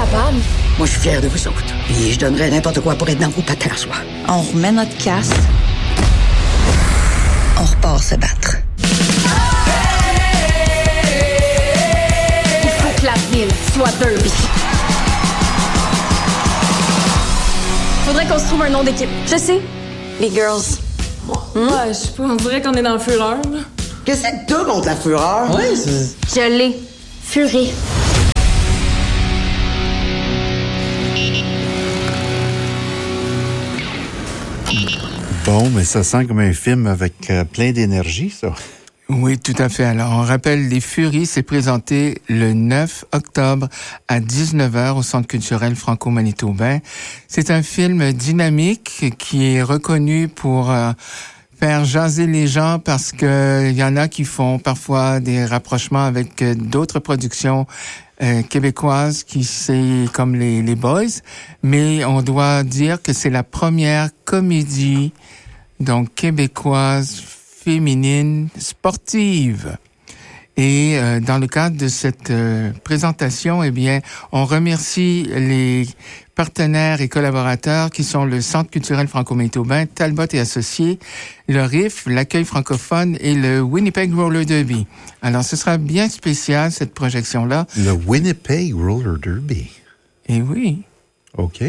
capable. Moi, je suis fier de vous autres. Puis je donnerais n'importe quoi pour être dans vos patins, soir. On remet notre casque. On repart se battre. Il faut que la ville soit Derby. Faudrait qu'on se trouve un nom d'équipe. Je sais. Les Girls. Ouais, je sais pas, on dirait qu'on est dans le fureur, là. Qu'est-ce que t'as contre la fureur? Oui, c'est... Je l'ai. Furie. Bon, mais ça sent comme un film avec plein d'énergie, ça. Oui, tout à fait. Alors, on rappelle, Les Furies s'est présenté le 9 octobre à 19h au Centre culturel franco-manitobain. C'est un film dynamique qui est reconnu pour faire jaser les gens parce que il y en a qui font parfois des rapprochements avec d'autres productions québécoises qui c'est comme les Boys, mais on doit dire que c'est la première comédie donc québécoise féminine sportive. Et dans le cadre de cette présentation, eh bien, on remercie les partenaires et collaborateurs qui sont le Centre culturel franco-manitobain, Talbot et Associés, le RIF, l'accueil francophone et le Winnipeg Roller Derby. Alors, ce sera bien spécial, cette projection-là. Le Winnipeg Roller Derby. Eh oui. OK.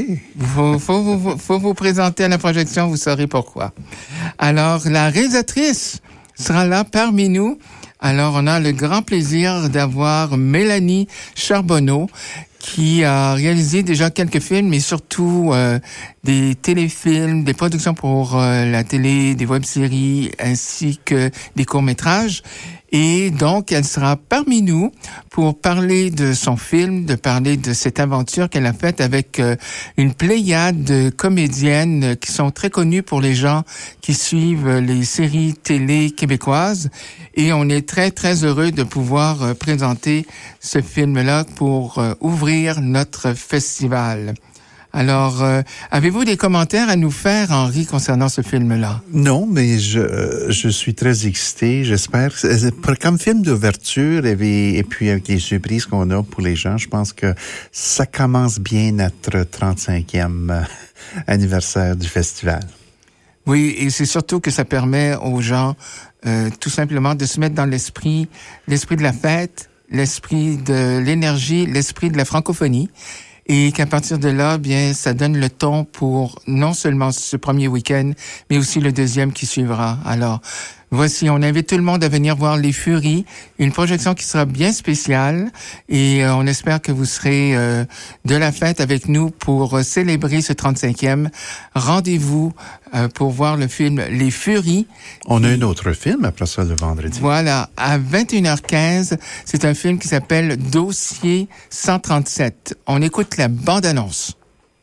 Faut vous présenter à la projection, vous saurez pourquoi. Alors, la réalisatrice sera là parmi nous. Alors, on a le grand plaisir d'avoir Mélanie Charbonneau, qui a réalisé déjà quelques films, mais surtout des téléfilms, des productions pour la télé, des web-séries, ainsi que des courts-métrages. Et donc, elle sera parmi nous pour parler de son film, de parler de cette aventure qu'elle a faite avec une pléiade de comédiennes qui sont très connues pour les gens qui suivent les séries télé québécoises. Et on est très, très heureux de pouvoir présenter ce film-là pour ouvrir notre festival. Alors, avez-vous des commentaires à nous faire, Henri, concernant ce film-là? Non, mais je suis très excité. J'espère. Comme film d'ouverture et puis avec les surprises qu'on a pour les gens, je pense que ça commence bien notre 35e anniversaire du festival. Oui, et c'est surtout que ça permet aux gens tout simplement de se mettre dans l'esprit de la fête, l'esprit de l'énergie, l'esprit de la francophonie. Et qu'à partir de là, bien, ça donne le ton pour non seulement ce premier week-end, mais aussi le deuxième qui suivra. Alors, voici, on invite tout le monde à venir voir Les Furies, une projection qui sera bien spéciale et on espère que vous serez de la fête avec nous pour célébrer ce 35e. Rendez-vous pour voir le film Les Furies. On a un autre film après ça le vendredi. Voilà, à 21h15, c'est un film qui s'appelle Dossier 137. On écoute la bande-annonce.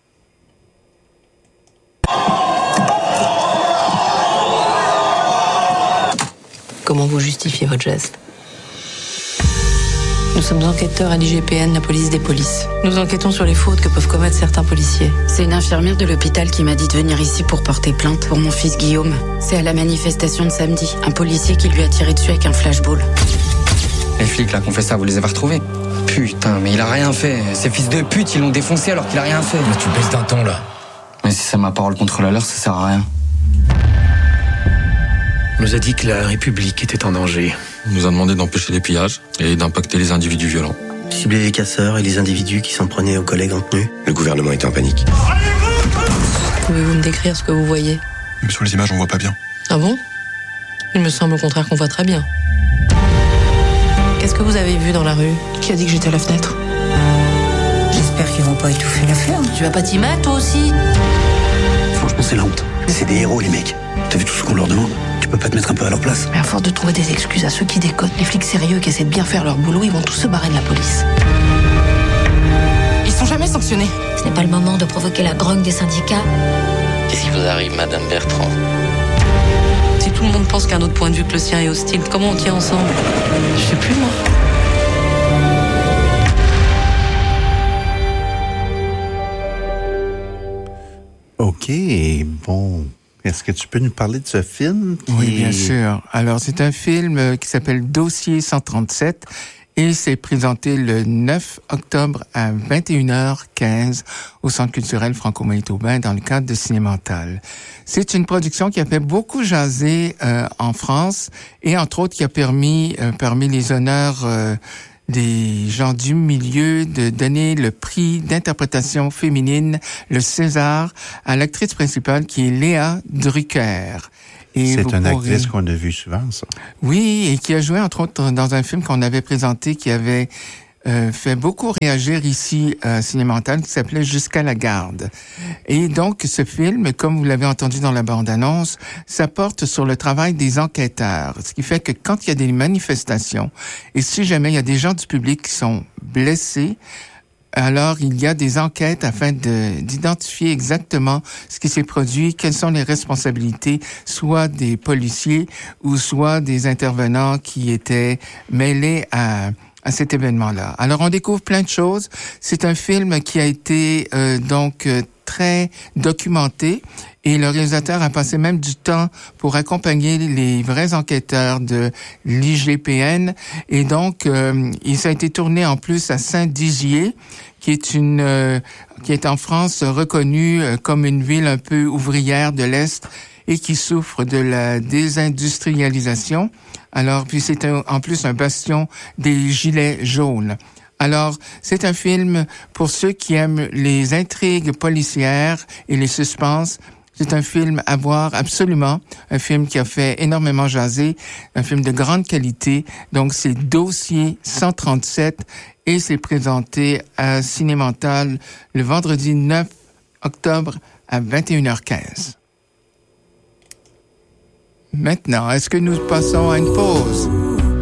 Comment vous justifiez votre geste? Nous sommes enquêteurs à l'IGPN, la police des polices. Nous enquêtons sur les fautes que peuvent commettre certains policiers. C'est une infirmière de l'hôpital qui m'a dit de venir ici pour porter plainte pour mon fils Guillaume. C'est à la manifestation de samedi. Un policier qui lui a tiré dessus avec un flashball. Les flics là qu'on fait ça, vous les avez retrouvés? Putain, mais il a rien fait. Ces fils de pute, ils l'ont défoncé alors qu'il a rien fait. Mais tu baisses d'un ton là. Mais si c'est ma parole contre la leur, ça sert à rien. On nous a dit que la République était en danger. On nous a demandé d'empêcher les pillages et d'impacter les individus violents. Cibler les casseurs et les individus qui s'en prenaient aux collègues en tenue. Le gouvernement était en panique. Pouvez-vous me décrire ce que vous voyez? Mais sur les images, on voit pas bien. Ah bon? Il me semble au contraire qu'on voit très bien. Qu'est-ce que vous avez vu dans la rue? Qui a dit que j'étais à la fenêtre? J'espère qu'ils vont pas étouffer l'affaire. Tu vas pas t'y mettre, toi aussi? Franchement, c'est la honte. C'est des héros, les mecs. T'as vu tout ce qu'on leur demande? Tu peux pas te mettre un peu à leur place? Mais à force de trouver des excuses à ceux qui déconnent, les flics sérieux qui essaient de bien faire leur boulot, ils vont tous se barrer de la police. Ils sont jamais sanctionnés. Ce n'est pas le moment de provoquer la grogne des syndicats. Qu'est-ce qui vous arrive, Madame Bertrand? Si tout le monde pense qu'un autre point de vue que le sien est hostile, comment on tient ensemble? Je sais plus, moi. OK, bon. Est-ce que tu peux nous parler de ce film? Oui, bien sûr. Alors, c'est un film qui s'appelle Dossier 137. et c'est présenté le 9 octobre à 21h15 au Centre culturel franco-manitobain dans le cadre de Cinémental. C'est une production qui a fait beaucoup jaser en France et entre autres qui a permis, parmi les honneurs des gens du milieu, de donner le prix d'interprétation féminine, le César, à l'actrice principale qui est Léa Drucker. Et c'est une actrice qu'on a vue souvent, ça. Oui, et qui a joué, entre autres, dans un film qu'on avait présenté, qui avait fait beaucoup réagir ici à Cinémental, qui s'appelait Jusqu'à la garde. Et donc, ce film, comme vous l'avez entendu dans la bande-annonce, ça porte sur le travail des enquêteurs. Ce qui fait que quand il y a des manifestations, et si jamais il y a des gens du public qui sont blessés, alors, il y a des enquêtes afin d'identifier exactement ce qui s'est produit, quelles sont les responsabilités, soit des policiers ou soit des intervenants qui étaient mêlés à cet événement-là. Alors, on découvre plein de choses. C'est un film qui a été très documenté et le réalisateur a passé même du temps pour accompagner les vrais enquêteurs de l'IGPN. Et donc, ça a été tourné en plus à Saint-Dizier, qui est en France reconnue comme une ville un peu ouvrière de l'Est et qui souffre de la désindustrialisation. Alors, puis c'est en plus un bastion des gilets jaunes. Alors, c'est un film pour ceux qui aiment les intrigues policières et les suspens. C'est un film à voir absolument, un film qui a fait énormément jaser, un film de grande qualité. Donc, c'est Dossier 137 et c'est présenté à Cinémental le vendredi 9 octobre à 21h15. Maintenant, est-ce que nous passons à une pause?